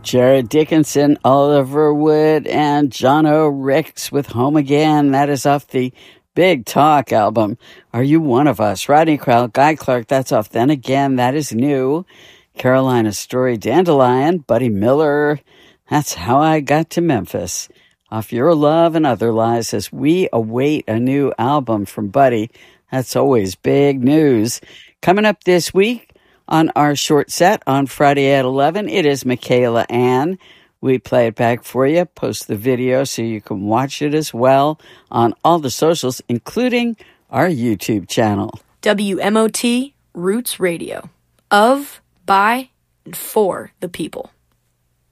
Jared Dickinson, Oliver Wood, and John O'Ricks with Home Again. That is off the Big Talk album. Are You One of Us? Rodney Crowell, Guy Clark, that's off Then Again. That is new. Carolina Story, Dandelion, Buddy Miller. That's How I Got to Memphis. Off Your Love and Other Lies, as we await a new album from Buddy. That's always big news. Coming up this week on our short set on Friday at 11, it is Michaela Ann. We play it back for you, post the video so you can watch it as well on all the socials, including our YouTube channel. WMOT Roots Radio. Of, by, and for the people.